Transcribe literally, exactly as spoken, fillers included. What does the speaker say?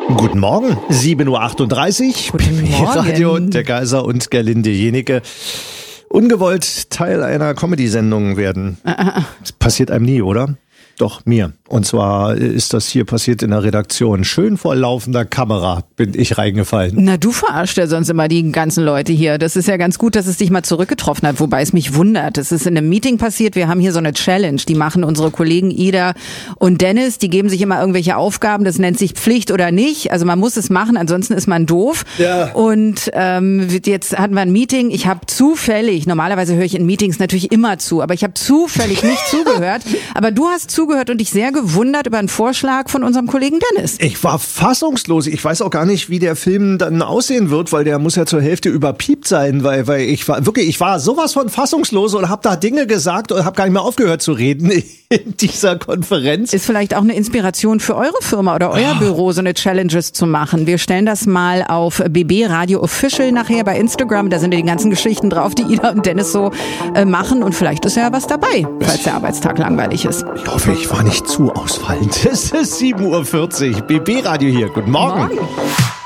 Guten Morgen, sieben Uhr achtunddreißig, B B-Radio, der Kaiser und Gerlinde Jenike. Ungewollt Teil einer Comedy-Sendung werden. Das passiert einem nie, oder? Doch, mir. Und zwar ist das hier passiert in der Redaktion. Schön vor laufender Kamera bin ich reingefallen. Na, du verarscht ja sonst immer die ganzen Leute hier. Das ist ja ganz gut, dass es dich mal zurückgetroffen hat, wobei es mich wundert. Es ist in einem Meeting passiert, wir haben hier so eine Challenge, die machen unsere Kollegen Ida und Dennis, die geben sich immer irgendwelche Aufgaben, das nennt sich Pflicht oder nicht. Also man muss es machen, ansonsten ist man doof. Ja. Und ähm, jetzt hatten wir ein Meeting, ich habe zufällig, normalerweise höre ich in Meetings natürlich immer zu, aber ich habe zufällig nicht zugehört, aber du hast zugehört und dich sehr gewundert über einen Vorschlag von unserem Kollegen Dennis. Ich war fassungslos. Ich weiß auch gar nicht, wie der Film dann aussehen wird, weil der muss ja zur Hälfte überpiept sein, weil, weil ich war wirklich, ich war sowas von fassungslos und habe da Dinge gesagt und habe gar nicht mehr aufgehört zu reden in dieser Konferenz. Ist vielleicht auch eine Inspiration für eure Firma oder euer oh. Büro, so eine Challenges zu machen. Wir stellen das mal auf B B Radio Official nachher bei Instagram. Da sind ja die ganzen Geschichten drauf, die Ida und Dennis so äh, machen und vielleicht ist ja was dabei, falls der Arbeitstag langweilig ist. Ich hoffe, ich war nicht zu ausfallend. Es ist sieben Uhr vierzig, B B Radio hier. Guten Morgen. Morgen.